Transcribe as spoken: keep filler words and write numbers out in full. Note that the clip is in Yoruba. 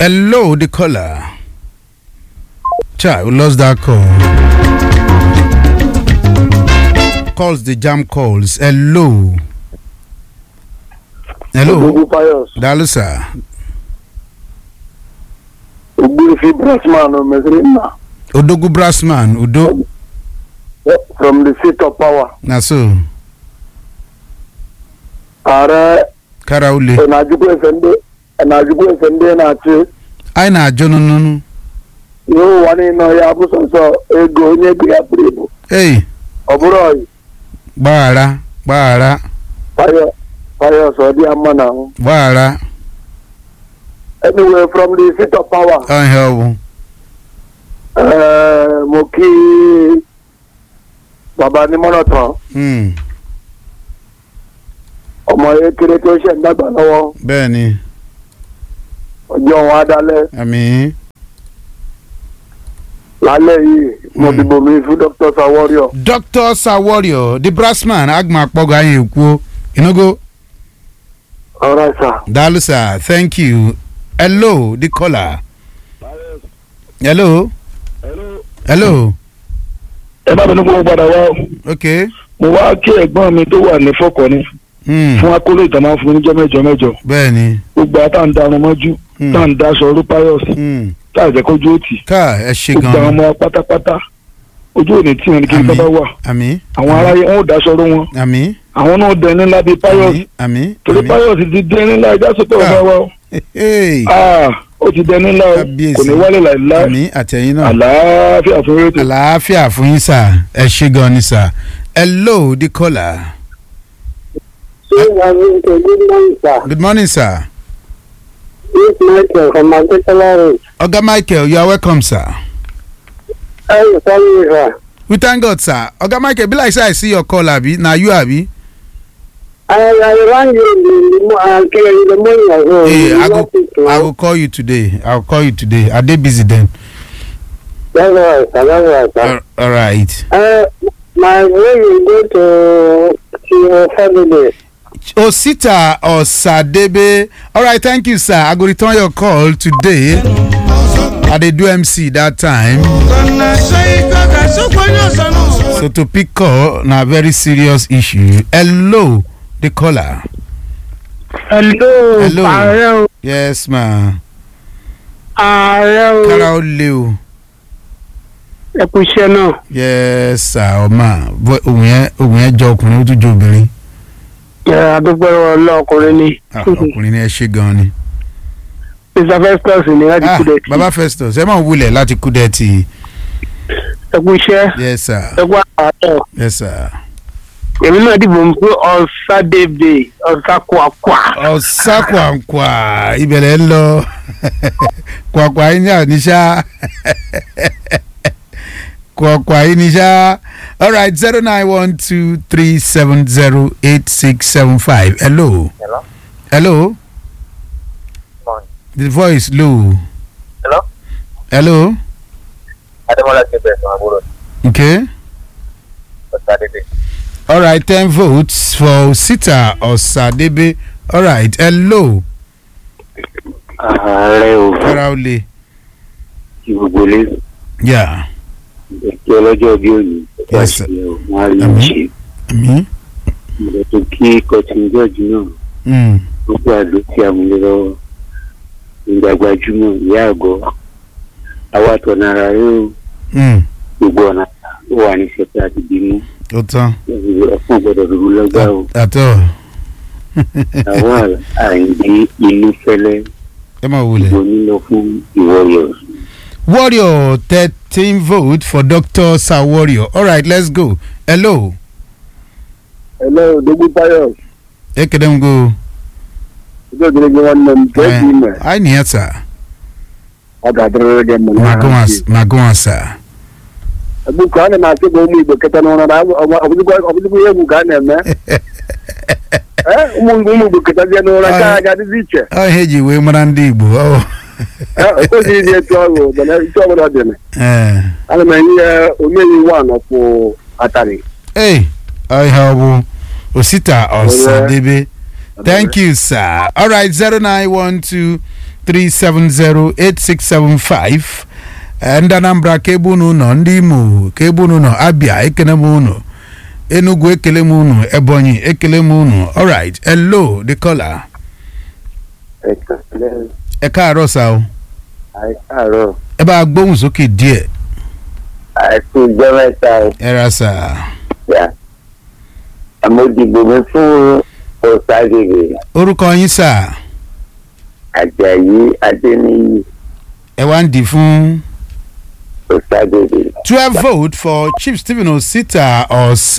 Hello, the caller. Child, we lost that call. Calls the jam calls. Hello. Hello. Dalu sir. Odogu Brassman, Odogu Brassman, Udo. From the seat of power. Na so. Are Karaule. Enajubu Efende, Enajubu Efende na chi. Ai na jono no. Yo wani no ya buso so ego nye bi abribu. Hey. Oburo. Bara, bara. Fire, fire so di amana. Bara. Anyway, from the seat of power. I have. Uh, Moki Baba ni monoton. Hmm. Ọmọ ekere tó ṣe ń dàgbà lọ́wọ́. Bẹ́ẹ̀ni. Ọjọ́ wọn adálẹ̀. Àmín. Lálẹ́ yìí, mo dìbò mi fún Doctor Saworio. Doctor Saworio, the Brassman, Agma Poga Yekwo. You know go? All right, sir. Dalu sir, thank you. Hello, the caller. Hello. Hello. Hello. Ẹ bá mi ní kó padà wá. Okay. Mo wá kí ẹ̀gbọ́n mi tó wà ní fọ́kọ̀ ni. Fún akóló ìtàmá fún níjọ́ mẹ́jọ mẹ́jọ. Bẹ́ẹ̀ni. Gbogbo àtà ń darun mọ́jú. Tá ń daṣọ ọdún Pius. Tá à jẹ́ kójú ó tì. Ká ẹ ṣe gan. Gbogbo àwọn ọmọ pátápátá. Ojú òní tí wọn ní kí n bá wà. Àmín. Àwọn aráyé wọn ò daṣọ ọdún wọn. Àmín. Àwọn náà dẹni ńlá bíi Pius. Àmín. Torí Pius ti dẹni ńlá ẹja sọ́tọ̀ ọ̀gá wa o. Ah, ó ti dẹni ńlá o. Kò ní wálé láìláì. Àmín àtẹ̀yìn náà. Àlàáfíà fún rétò. Àlàáfíà fún yín sà. Ẹ ṣe gan ni sà. Hello, the caller. Good morning, sir. Good morning, sir. This is Michael from Manchester Road. Oga Michael, you are welcome, sir. How you calling, sir? We thank God, sir. Oga Michael, be like say I see your call, Abi. Now you, Abi. I I rang you in the uh, in the morning as well. Hey, I go, I will call you today. I will call you today. Are they busy then? That's right, sir. That's right, sir. All, all right. Uh, my way will go to your family. Osita or Sadebe. All right, thank you, sir. I go return your call today. I did do M C that time. So to pick call na very serious issue. Hello, the caller. Hello. Hello. Hello. Yes, ma. Hello. Kara Oleo. Ẹ kú iṣẹ́ náà. Yes, sir. Ma. Ohun yẹn, ohun yẹn jọ ọkùnrin ó tún jọ obìnrin. Ẹ adúgbò ọlọ́ọ̀kùnrin ni. Ọkùnrin ni ẹ ṣe gan ni. Mister Festus ni láti Kúdẹ̀tì. Baba Festus, ẹ máa wulẹ̀ láti Kúdẹ̀tì. Ẹ kú iṣẹ́. Yes, sir. Ẹ kú àárọ̀. Yes, sir. Èmi náà dìbò ń pé Ọ̀sádébè Ọ̀sákwàkwà. Ọ̀sákwàkwà ìbẹ̀rẹ̀ ń lọ. Kwàkwà yín ní àníṣá. Kwàkwà yín ní ṣá. All right, zero nine one two three seven zero eight six seven five. Hello. Hello. Hello. Morning. The voice low. Hello. Hello. Ademola Kebe from Aburo. Okay. Osadebe. All right, ten votes for Sita or Sadebe. All right, hello. Ààrẹ o. Karaole. Ìgbògbòlé. Yeah. Kí ọlọ́jọ́ bí òní. Yes, sir. Wọ́n á rí i ṣe. Àmín. Mo tó kí Cotton George náà. Mm. Ó pé àdó tí a mú lé lọ́wọ́. Ìgbàgbàjúmọ̀ ìyá àgọ́. Àwa àtọ̀nà ara yóò. Mm. Gbogbo ọ̀nà ó wà ní ṣẹ́pẹ́ àti bímú. Ó tán. Ẹ̀fọn gbọ́dọ̀ dúró lọ́gbà o. Àtọ̀. Àwọn àìdí inú fẹ́lẹ́. Ẹ máa wulẹ̀. Ìbò nílò fún Warriors. Warrior, thirteen vote for Doctor Saworio. All right, let's go. Hello. Hello, Dogu Pius. Ekedem go. Ìjọ ìgbìlẹ̀ wọn nọ ní twenty minutes. I need sir. Ọ̀gá àdúrà rẹ̀ mọ̀ náà. Magoas, Magoas, sir. Ẹ̀bùn kan ní màá ṣe bọ̀ ọmọ ìgbò kẹta náà náà ọ̀bùdúgbò yẹ̀ bù kan nà mẹ́. Ẹ ọmọ ìgbò kẹta jẹ́ náà ọ̀rọ̀ ká àjà dídí ìṣẹ̀. Ọ heji wee mara ndị Igbo. Ẹ ọ̀tọ̀ sí ìdí ẹtù ọ̀rọ̀ bẹ̀rẹ̀ ìtú ọ̀bọ̀dọ̀ dì mí. Ana m enye omeyi wa nọpụ atari. Hey, I have Osita or Sadebe. Thank you, sir. All right, zero nine one two three seven zero eight six seven five. And Anambra Kebunu no Ndimu Kebunu no Abia Ekenemuno Enugu Ekelemuno Ebonyi Ekelemuno. All right. Hello, the caller. Ẹ káàárọ̀ sá o. Ẹ káàárọ̀. Ẹ bá gbóhùn sókè díẹ̀. Àìkú ìjọ mẹ́ta o. Ẹ ra sá. Àmọ́ dìbò mi fún Ọ̀sàdébé. Orúkọ yín sá. Àjàyí Adéníyì. Ẹ wá ń dì fún. Ọ̀sàdébé. twelve vote for Chief Stephen Osita or